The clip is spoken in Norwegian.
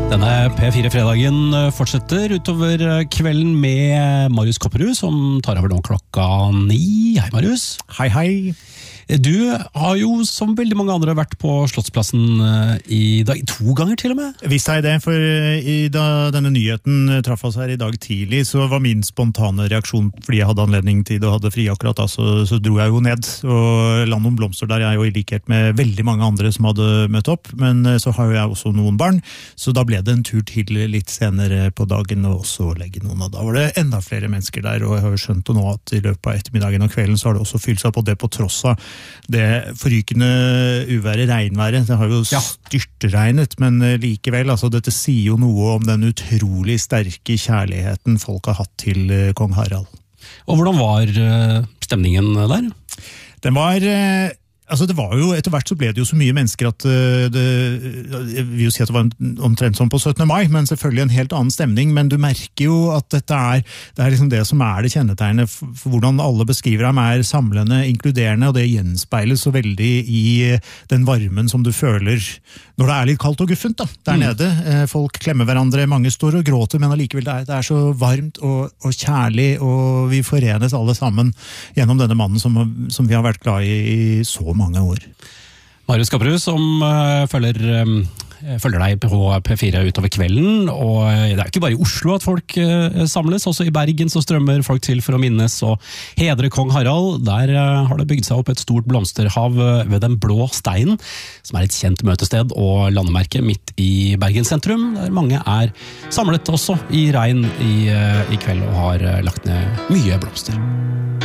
Denne P4-fredagen fortsetter utover kvelden med Marius Kopperud, som tar over nå klokka 9. Hei, Marius. Hei, hei. Du har jo, som veldig mange andre, vært på Slottsplassen i dag, 2 ganger til og med. Visst har jeg det, for da denne nyheten traff oss her i dag tidlig, så var min spontane reaksjon, fordi jeg hadde anledning til det og hadde fri akkurat da, så dro jeg jo ned. Og Land om blomster der jeg jo i likhet med veldig mange andre som hadde møtt opp, men så har jo jeg også noen barn, så da ble det en tur til litt senere på dagen, og også legge noen av. Da var det enda flere mennesker der, og jeg har jo skjønt nå at i løpet av ettermiddagen og kvelden så har det også fylt seg på det på tross av det forrykende uværet, regnværet. Det har jo styrtregnet, men likevel, altså dette sier jo noe om den utrolig sterke kjærligheten folk har hatt til kong Harald. Og hvordan var stemningen der? Den var... Altså det var jo, etter hvert så ble det jo så mye mennesker at jeg vil jo si at det var omtrent som på 17. mai, men selvfølgelig en helt annen stemning, men du merker jo at det er liksom det som er det kjennetegnet for hvordan alle beskriver dem samlende, inkluderende, og det gjenspeiles så veldig i den varmen som du føler når det er litt kaldt og guffent da, der nede. Folk klemmer hverandre, mange står og gråter, men allikevel det er så varmt og kjærlig, og vi forenes alle sammen gjennom denne mannen som vi har vært glad i så mange år. Marius Kopperud, som følger deg på P4 utover kvelden, og det er ikke bare i Oslo at folk samles, også i Bergen så strømmer folk til for å minnes og hedre kong Harald. Der har det bygd seg opp et stort blomsterhav ved Den blå steinen, som er et kjent møtested og landemerke midt i Bergen sentrum, der mange er samlet også i regn i kveld og har lagt ned mye blomster.